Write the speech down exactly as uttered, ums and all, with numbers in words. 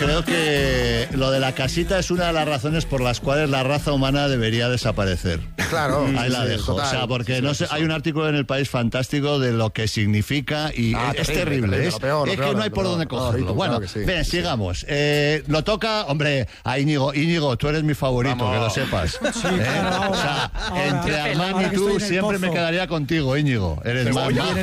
creo que lo de la casita es una de las razones por las cuales la raza humana debería desaparecer. Claro. Ahí la sí, dejo. total. O sea, porque Sí, no sí, sé, sí. hay un artículo en El País fantástico de lo que significa y Ah, es, es terrible, terrible. terrible, Es, lo peor, lo es peor, que no hay lo por peor. dónde No, cogerlo. Rito, Bueno, claro que sí, ven, sí. sigamos. Eh, lo toca, hombre, a Íñigo. Íñigo, tú eres mi favorito, Vamos. que lo sepas. Sí, ¿Eh? claro, ahora, O sea, ahora. entre Ahora Armand y que tú estoy en el siempre me pozo. quedaría contigo, Íñigo. Eres más Cebolla. majo.